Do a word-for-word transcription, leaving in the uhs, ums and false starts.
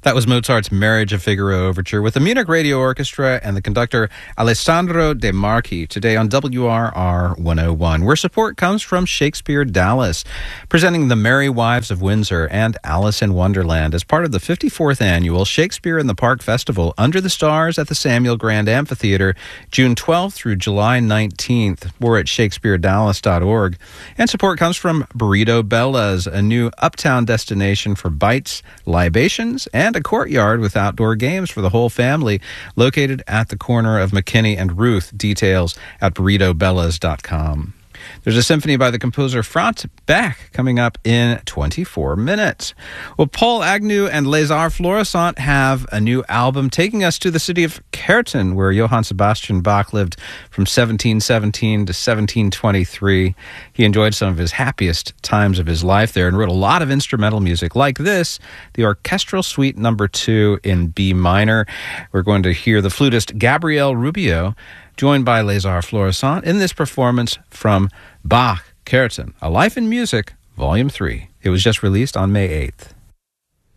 That was Mozart's Marriage of Figaro Overture with the Munich Radio Orchestra and the conductor Alessandro De Marchi today on W R R one oh one, where support comes from Shakespeare Dallas, presenting The Merry Wives of Windsor and Alice in Wonderland as part of the fifty-fourth annual Shakespeare in the Park Festival Under the Stars at the Samuel Grand Amphitheater, June twelfth through July nineteenth. We're at shakespeare dallas dot org. And support comes from Burrito Bella's, a new uptown destination for bites, libations, and a courtyard with outdoor games for the whole family, located at the corner of McKinney and Ruth. Details at burrito bellas dot com. There's a symphony by the composer Franz Bach coming up in twenty-four minutes. Well, Paul Agnew and Les Arts Florissant have a new album taking us to the city of Kärnten, where Johann Sebastian Bach lived from seventeen seventeen to seventeen twenty-three. He enjoyed some of his happiest times of his life there and wrote a lot of instrumental music like this, the Orchestral Suite Number two in B minor. We're going to hear the flutist Gabriel Rubio, joined by Les Arts Florissant in this performance from Bach, Kärnten, A Life in Music, Volume three. It was just released on May eighth.